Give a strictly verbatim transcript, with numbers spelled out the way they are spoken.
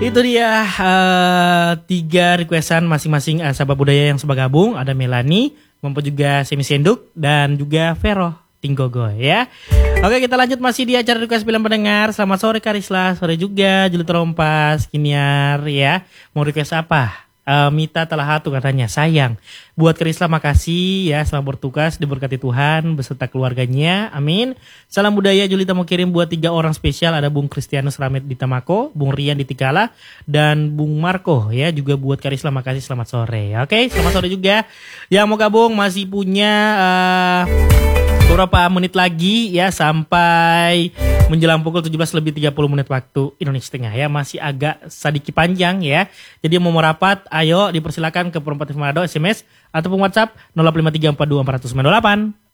Itu dia uh, tiga requestan masing-masing uh, sahabat budaya yang sebagabung. Ada Melani, maupun juga Semi Senduk, dan juga Vero Tinggogo ya. Oke, kita lanjut masih di acara request film pendengar. Selamat sore Karisla, sore juga Juli Terompas, Kiniar ya. Mau request apa? Uh, Mita Talahatu katanya, sayang. Buat Karisla makasih ya, selamat bertugas, diberkati Tuhan beserta keluarganya, amin. Salam budaya Julita mau kirim buat tiga orang spesial, ada Bung Kristianus Ramet di Tamako, Bung Rian di Tikala, dan Bung Marco ya, juga buat Karisla makasih, selamat sore. Oke, selamat sore juga. Yang mau gabung masih punya uh, beberapa menit lagi ya, sampai menjelang pukul tujuh belas lebih tiga puluh menit waktu Indonesia Tengah ya, masih agak sedikit panjang ya. Jadi mau merapat, ayo dipersilakan ke Perempat Manado S M S ataupun WhatsApp nol delapan lima tiga empat dua empat nol sembilan delapan.